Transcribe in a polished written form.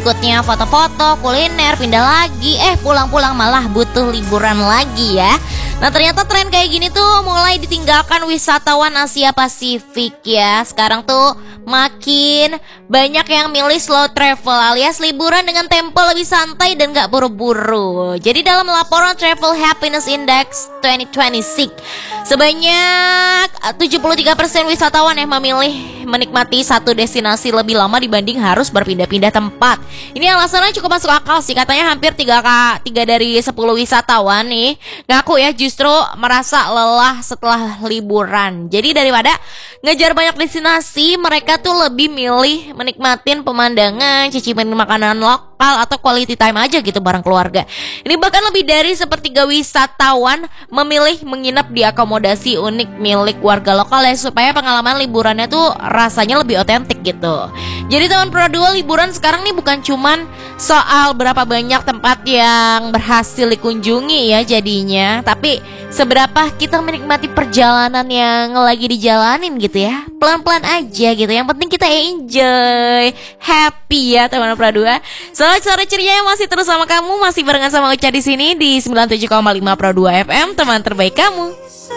berikutnya foto-foto, kuliner, pindah lagi. Pulang-pulang malah butuh liburan lagi ya. Nah ternyata tren kayak gini tuh mulai ditinggalkan wisatawan Asia Pasifik ya. Sekarang tuh makin banyak yang milih slow travel alias liburan dengan tempo lebih santai dan gak buru-buru. Jadi dalam laporan Travel Happiness Index 2026, sebanyak 73% wisatawan yang memilih menikmati satu destinasi lebih lama dibanding harus berpindah-pindah tempat. Ini alasannya cukup masuk akal sih. Katanya hampir 3 dari 10 wisatawan nih ngaku ya justru merasa lelah setelah liburan. Jadi daripada ngejar banyak destinasi, mereka tuh lebih milih menikmatin pemandangan, cicipin makanan lokal atau quality time aja gitu bareng keluarga. Ini bahkan lebih dari sepertiga wisatawan memilih menginap di akomodasi unik milik warga lokal ya, supaya pengalaman liburannya tuh rasanya lebih otentik gitu. Jadi tahun Pro 2 liburan sekarang nih bukan cuman soal berapa banyak tempat yang berhasil dikunjungi ya jadinya, tapi seberapa kita menikmati perjalanan yang lagi dijalanin gitu ya. Pelan-pelan aja gitu. Yang penting kita enjoy, happy ya teman Pro 2. Selamat sore ceria yang masih terus sama kamu, masih barengan sama Uca di sini di 97,5 Pro 2 FM, teman terbaik kamu.